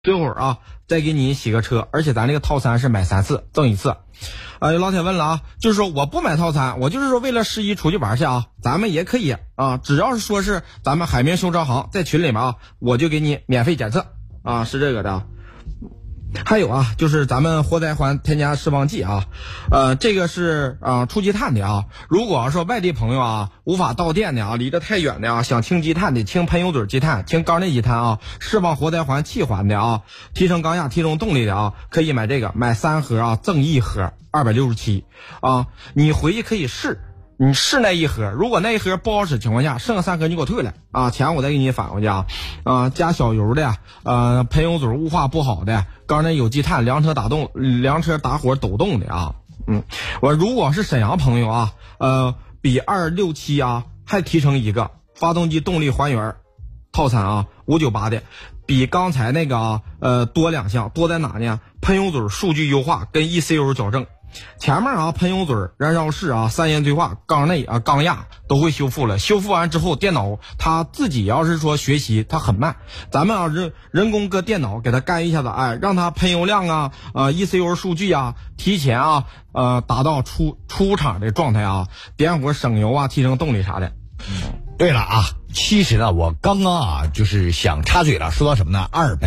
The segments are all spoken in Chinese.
最后啊再给你洗个车，而且咱这个套餐是买3次赠1次。有老铁问了啊，就是说我不买套餐，我就是说为了11出去玩去啊，咱们也可以啊，只要是说是咱们海明修车行在群里面啊，我就给你免费检测啊，是这个的。还有啊，就是咱们活塞环添加释放剂啊，这个是出积碳的啊。如果说外地朋友啊无法到店的啊，离得太远的啊，想清积碳的，清喷油嘴积碳，清缸内积碳啊，释放活塞环气环的啊，提升缸压提升动力的啊，可以买这个，买3盒啊赠1盒267啊，你回去可以试。你试那1盒，如果那1盒不好使情况下，剩下3盒你给我退了啊，钱我再给你返回去啊。加小油的，喷油嘴雾化不好的，缸内有积碳，凉车打火抖动的啊。我如果是沈阳朋友啊，比267啊还提成一个发动机动力还原套餐啊，598的，比刚才那个多2项，多在哪呢？喷油嘴数据优化跟 ECU 矫正。前面啊喷油嘴燃烧室啊3元催化缸内啊缸压都会修复了，修复完之后电脑它自己要是说学习它很慢，咱们啊人工搁电脑给它干一下子，让它喷油量啊ECU 数据啊提前啊达到出厂的状态啊，点火省油啊提升动力啥的。 对了啊，其实呢，我刚刚啊就是想插嘴了，说到什么呢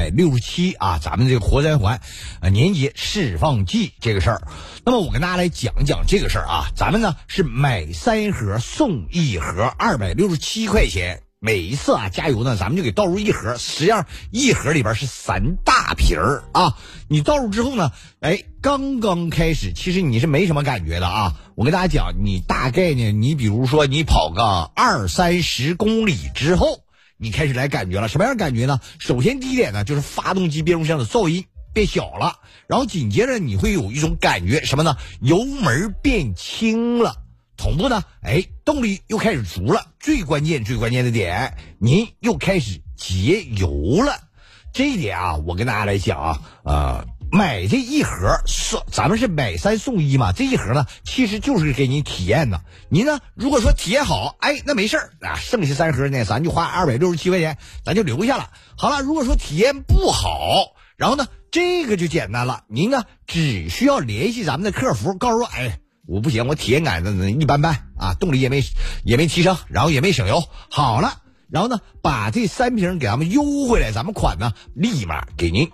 ？267啊，咱们这个活塞环年节释放剂这个事儿。那么我跟大家来讲讲这个事儿啊，咱们呢是买3盒送1盒，267块钱。每一次啊加油呢，咱们就给倒入1盒，实际上1盒里边是3大瓶啊。你倒入之后呢，刚刚开始其实你是没什么感觉的啊。我跟大家讲，你大概呢，你比如说你跑个20-30公里之后，你开始来感觉了。什么样的感觉呢？首先第一点呢，就是发动机变速箱的噪音变小了，然后紧接着你会有一种感觉什么呢？油门变轻了。同步呢，动力又开始足了，最关键的点，您又开始节油了。这一点啊，我跟大家来讲啊，买这1盒咱们是买3送1嘛，这1盒呢其实就是给您体验的。您呢如果说体验好，那没事啊，剩下3盒呢咱就花267块钱咱就留下了。好了，如果说体验不好，然后呢这个就简单了，您呢只需要联系咱们的客服，告诉说我不行，我体验感一般般啊，动力也没提升，然后也没省油。好了，然后呢把这3瓶给咱们邮回来，咱们款呢立马给您